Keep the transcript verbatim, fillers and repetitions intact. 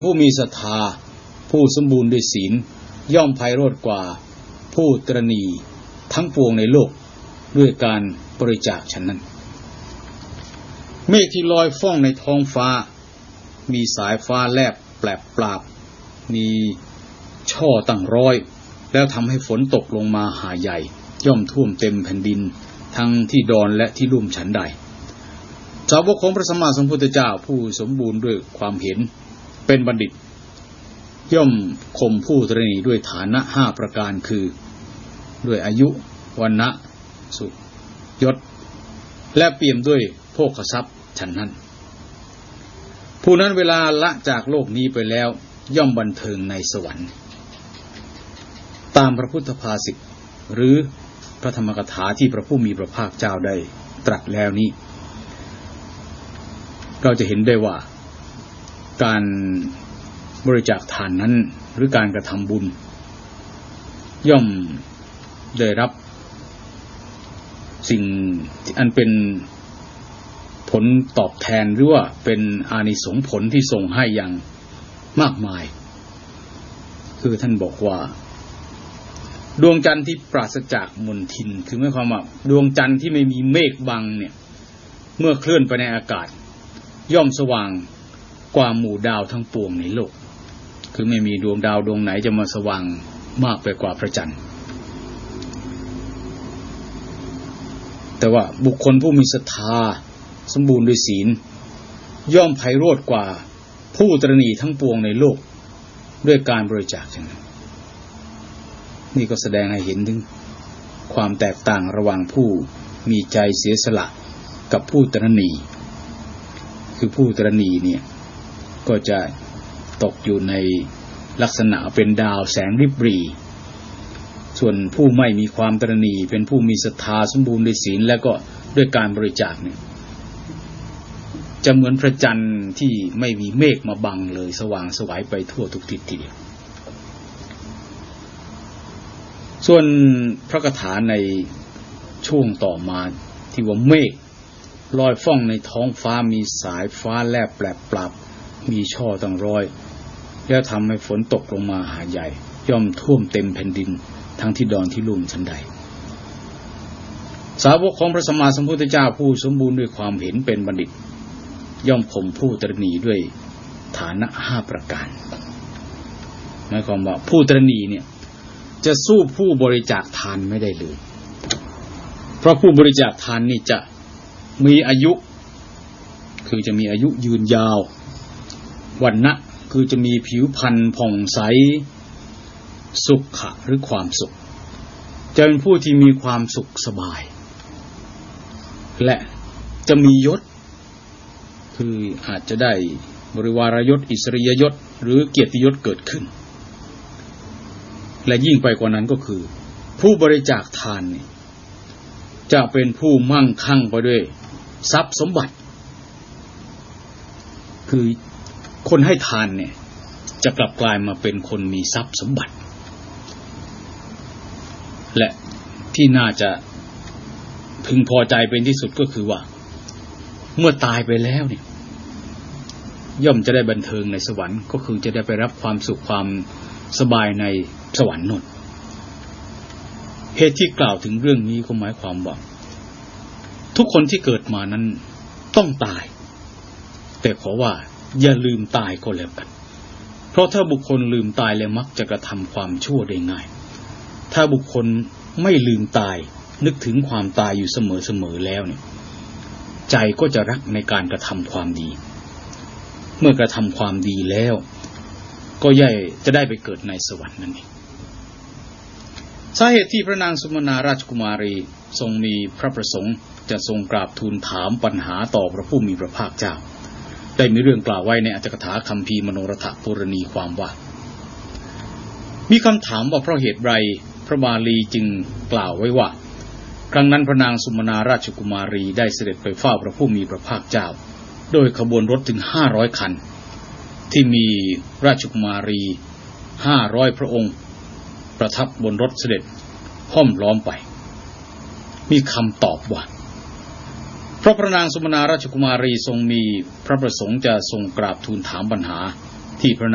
ผู้มีศรัทธาผู้สมบูรณ์ด้วยศีลย่อมไพโรจน์กว่าผู้ตรณีทั้งปวงในโลกด้วยการบริจาคฉะนั้นเมฆที่ลอยฟ้องในท้องฟ้ามีสายฟ้าแลบแปลบปราบมีช่อตั้งร้อยแล้วทำให้ฝนตกลงมาหาใหญ่ย่อมท่วมเต็มแผ่นดินทั้งที่ดอนและที่ลุ่มฉันใดสาวกของพระสัมมาสัมพุทธเจ้าผู้สมบูรณ์ด้วยความเห็นเป็นบัณฑิตย่อมข่มผู้ตรณีด้วยฐานะห้าประการคือด้วยอายุวรรณะสุขยศและเปี่ยมด้วยโภคทรัพย์ฉันนั้นผู้นั้นเวลาละจากโลกนี้ไปแล้วย่อมบันเทิงในสวรรค์ตามพระพุทธภาษิตหรือพระธรรมกถาที่พระผู้มีพระภาคเจ้าได้ตรัสแล้วนี้เราจะเห็นได้ว่าการบริจาคทานนั้นหรือการกระทำบุญย่อมได้รับสิ่งอันเป็นผลตอบแทนหรือว่าเป็นอานิสงส์ผลที่ส่งให้อย่างมากมายคือท่านบอกว่าดวงจันทร์ที่ปราศจากมลทินคือหมายความว่าดวงจันทร์ที่ไม่มีเมฆบังเนี่ยเมื่อเคลื่อนไปในอากาศย่อมสว่างกว่าหมู่ดาวทั้งปวงในโลกคือไม่มีดวงดาวดวงไหนจะมาสว่างมากไปกว่าพระจันทร์แต่ว่าบุคคลผู้มีศรัทธาสมบูรณ์ด้วยศีลย่อมไพโรจน์กว่าผู้ตรณีทั้งปวงในโลกด้วยการบริจาคฉะนั้นนี่ก็แสดงให้เห็นถึงความแตกต่างระหว่างผู้มีใจเสียสละกับผู้ตรณีคือผู้ตรณีเนี่ยก็จะตกอยู่ในลักษณะเป็นดาวแสงริบหรี่ส่วนผู้ไม่มีความตรณีเป็นผู้มีศรัทธาสมบูรณ์ด้วยศีลและก็ด้วยการบริจาคเนี่ยจะเหมือนพระจันทร์ที่ไม่มีเมฆมาบังเลยสว่างไสวไปทั่วทุกทิศทีเดียวส่วนพระคาถาในช่วงต่อมาที่ว่าเมฆลอยฟ้องในท้องฟ้ามีสายฟ้าแลบแปลบปรับมีช่อตั้งร้อยแล้วทำให้ฝนตกลงมาหาใหญ่ย่อมท่วมเต็มแผ่นดินทั้งที่ดอนที่ลุ่มชั้นใดสาวกของพระสัมมาสัมพุทธเจ้าผู้สมบูรณ์ด้วยความเห็นเป็นบัณฑิตย่อมข่มผู้ตรณีด้วยฐานะห้าประการหมายความว่าผู้ตรณีเนี่ยจะสู้ผู้บริจาคทานไม่ได้เลยเพราะผู้บริจาคทานนี่จะมีอายุคือจะมีอายุยืนยาววรรณะคือจะมีผิวพรรณผ่องใสสุขะหรือความสุขจะเป็นผู้ที่มีความสุขสบายและจะมียศคืออาจจะได้บริวารยศอิสริยยศหรือเกียรติยศเกิดขึ้นและยิ่งไปกว่านั้นก็คือผู้บริจาคทานนี่จะเป็นผู้มั่งคั่งไปด้วยทรัพย์สมบัติคือคนให้ทานเนี่ยจะกลับกลายมาเป็นคนมีทรัพย์สมบัติและที่น่าจะพึงพอใจเป็นที่สุดก็คือว่าเมื่อตายไปแล้วเนี่ยย่อมจะได้บันเทิงในสวรรค์ก็คือจะได้ไปรับความสุขความสบายในสวรรค์นั่นเหตุที่กล่าวถึงเรื่องนี้ก็หมายความว่าทุกคนที่เกิดมานั้นต้องตายแต่ขอว่าอย่าลืมตายก็แล้วกันเพราะถ้าบุคคลลืมตายแล้วมักจะกระทำความชั่วได้ง่ายถ้าบุคคลไม่ลืมตายนึกถึงความตายอยู่เสมอๆแล้วเนี่ยใจก็จะรักในการกระทำความดีเมื่อกระทำความดีแล้วก็ย่อมจะได้ไปเกิดในสวรรค์นั่นเองสาเหตุที่พระนางสุมนาราชกุมารีทรงมีพระประสงค์จะทรงกราบทูลถามปัญหาต่อพระผู้มีพระภาคเจ้าได้มีเรื่องกล่าวไว้ในอัตถกถาคัมภีร์มโนรถปุรณีความว่ามีคำถามว่าเพราะเหตุไรพระบาลีจึงกล่าวไว้ว่าครั้งนั้นพระนางสุมนาราชกุมารีได้เสด็จไปเฝ้าพระผู้มีพระภาคเจ้าโดยขบวนรถถึงห้าร้อยคันที่มีราชกุมารีห้าร้อยพระองค์ประทับบนรถเสด็จห้อมล้อมไปมีคำตอบว่าเพราะพระนางสุมนาราชกุมารีทรงมีพระประสงค์จะทรงกราบทูลถามปัญหาที่พระ